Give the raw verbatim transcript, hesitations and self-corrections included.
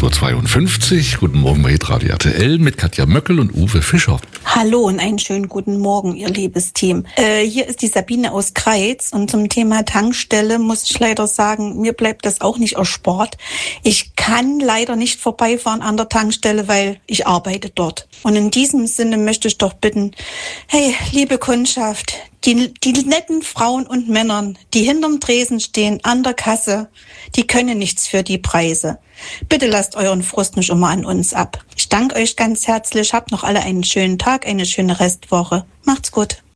Uhr zweiundfünfzig. Guten Morgen bei Radio R T L mit Katja Möckel und Uwe Fischer. Hallo und einen schönen guten Morgen, ihr liebes Team. Äh, hier ist die Sabine aus Kreiz und zum Thema Tankstelle muss ich leider sagen, mir bleibt das auch nicht erspart. Ich kann leider nicht vorbeifahren an der Tankstelle, weil ich arbeite dort. Und in diesem Sinne möchte ich doch bitten, hey, liebe Kundschaft, die, die netten Frauen und Männern, die hinterm Tresen stehen, an der Kasse, die können nichts für die Preise. Bitte lasst euren Frust nicht immer an uns ab. Ich danke euch ganz herzlich, habt noch alle einen schönen Tag, eine schöne Restwoche. Macht's gut.